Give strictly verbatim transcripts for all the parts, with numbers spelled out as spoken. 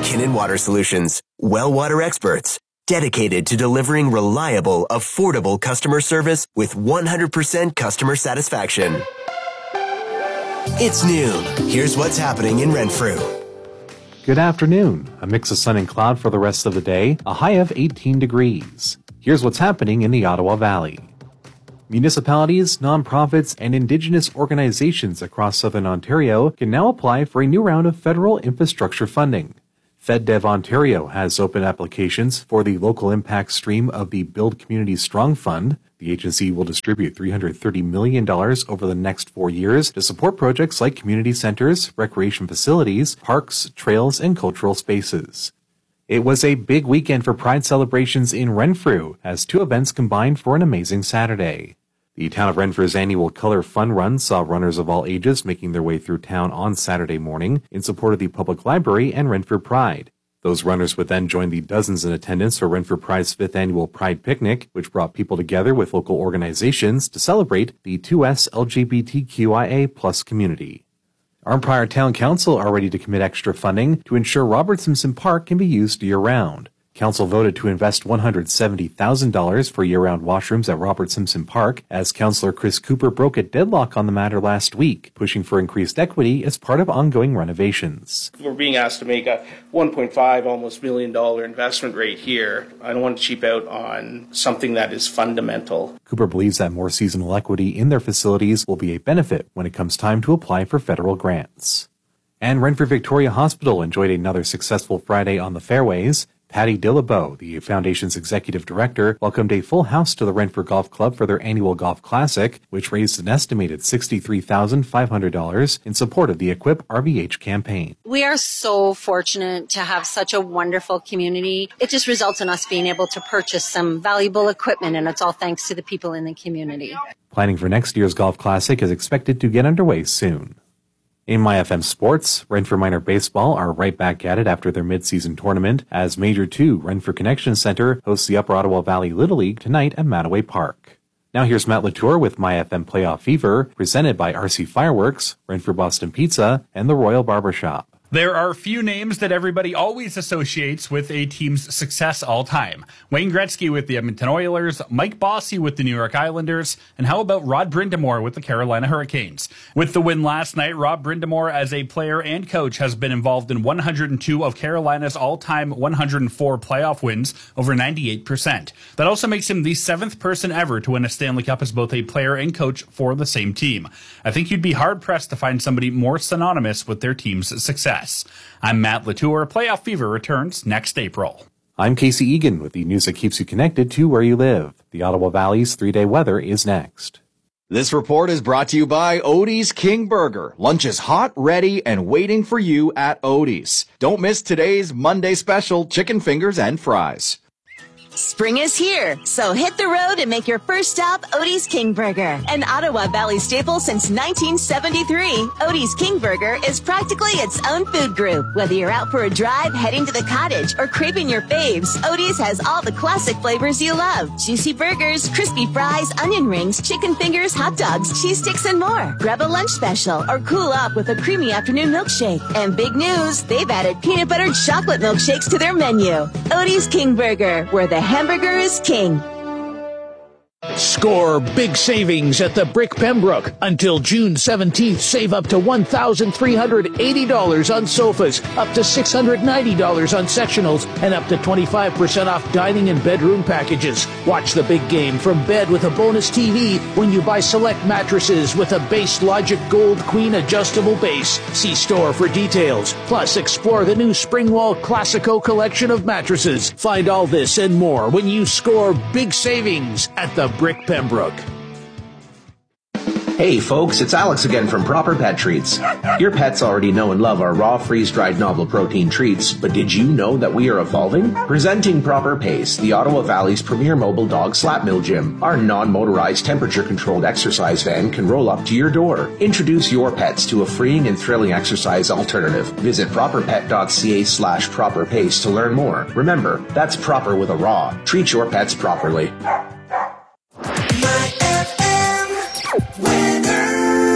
Kinnan Water Solutions, well water experts, dedicated to delivering reliable, affordable customer service with one hundred percent customer satisfaction. It's noon. Here's what's happening in Renfrew. Good afternoon. A mix of sun and cloud for the rest of the day, a high of eighteen degrees. Here's what's happening in the Ottawa Valley. Municipalities, nonprofits, and Indigenous organizations across Southern Ontario can now apply for a new round of federal infrastructure funding. FedDev Ontario has opened applications for the local impact stream of the Build Communities Strong Fund. The agency will distribute three hundred thirty million dollars over the next four years to support projects like community centers, recreation facilities, parks, trails, and cultural spaces. It was a big weekend for Pride celebrations in Renfrew, as two events combined for an amazing Saturday. The Town of Renfrew's annual Color Fun Run saw runners of all ages making their way through town on Saturday morning in support of the Public Library and Renfrew Pride. Those runners would then join the dozens in attendance for Renfrew Pride's fifth annual Pride Picnic, which brought people together with local organizations to celebrate the two S L G B T Q I A plus community. Arnprior Town Council are ready to commit extra funding to ensure Robert Simpson Park can be used year-round. Council voted to invest one hundred seventy thousand dollars for year-round washrooms at Robert Simpson Park, as Councillor Chris Cooper broke a deadlock on the matter last week, pushing for increased equity as part of ongoing renovations. We're being asked to make a one point five almost million dollar investment rate here. I don't want to cheap out on something that is fundamental. Cooper believes that more seasonal equity in their facilities will be a benefit when it comes time to apply for federal grants. And Renfrew Victoria Hospital enjoyed another successful Friday on the fairways. Patty Dillabeau, the Foundation's executive director, welcomed a full house to the Renfrew Golf Club for their annual Golf Classic, which raised an estimated sixty-three thousand five hundred dollars in support of the Equip R V H campaign. We are so fortunate to have such a wonderful community. It just results in us being able to purchase some valuable equipment, and it's all thanks to the people in the community. Planning for next year's Golf Classic is expected to get underway soon. In My F M Sports, Renfrew Minor Baseball are right back at it after their mid-season tournament as Major two Renfrew Connection Center hosts the Upper Ottawa Valley Little League tonight at Mattaway Park. Now here's Matt Latour with My F M Playoff Fever, presented by R C Fireworks, Renfrew Boston Pizza, and the Royal Barbershop. There are few names that everybody always associates with a team's success all time. Wayne Gretzky with the Edmonton Oilers, Mike Bossy with the New York Islanders, and how about Rod Brind'Amour with the Carolina Hurricanes? With the win last night, Rod Brind'Amour as a player and coach has been involved in one hundred two of Carolina's all-time one hundred four playoff wins, over ninety-eight percent. That also makes him the seventh person ever to win a Stanley Cup as both a player and coach for the same team. I think you'd be hard-pressed to find somebody more synonymous with their team's success. I'm Matt Latour. Playoff Fever returns next April. I'm Casey Egan with the news that keeps you connected to where you live. The Ottawa Valley's three-day weather is next. This report is brought to you by Odie's King Burger. Lunch is hot, ready, and waiting for you at Odie's. Don't miss today's Monday special, chicken fingers and fries. Spring is here, so hit the road and make your first stop Odie's King Burger. An Ottawa Valley staple since nineteen seventy-three, Odie's King Burger is practically its own food group. Whether you're out for a drive, heading to the cottage, or craving your faves, Odie's has all the classic flavors you love. Juicy burgers, crispy fries, onion rings, chicken fingers, hot dogs, cheese sticks, and more. Grab a lunch special or cool up with a creamy afternoon milkshake. And big news, they've added peanut butter chocolate milkshakes to their menu. Odie's King Burger, where the hamburger is king. Score big savings at the Brick Pembroke. Until June seventeenth, save up to one thousand three hundred eighty dollars on sofas, up to six hundred ninety dollars on sectionals, and up to twenty-five percent off dining and bedroom packages. Watch the big game from bed with a bonus T V when you buy select mattresses with a Base Logic Gold Queen adjustable base. See store for details. Plus, explore the new Springwall Classico collection of mattresses. Find all this and more when you score big savings at the Brick Pembroke. Hey folks, it's Alex again from Proper Pet Treats. Your pets already know and love our raw, freeze-dried novel protein treats, but did you know that we are evolving? Presenting Proper Pace, the Ottawa Valley's premier mobile dog slap mill gym. Our non-motorized, temperature-controlled exercise van can roll up to your door. Introduce your pets to a freeing and thrilling exercise alternative. Visit properpet.ca slash properpace to learn more. Remember, that's proper with a raw. Treat your pets properly.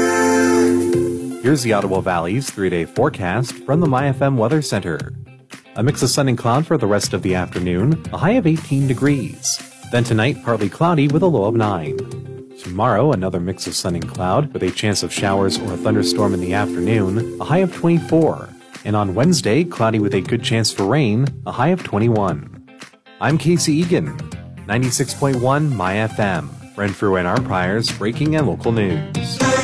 Here's the Ottawa Valley's three-day forecast from the My F M Weather Center. A mix of sun and cloud for the rest of the afternoon, a high of eighteen degrees. Then tonight, partly cloudy with a low of nine. Tomorrow, another mix of sun and cloud with a chance of showers or a thunderstorm in the afternoon, a high of twenty-four. And on Wednesday, cloudy with a good chance for rain, a high of twenty-one. I'm Casey Egan, ninety-six point one My F M, Renfrew and our Priors, breaking and local news.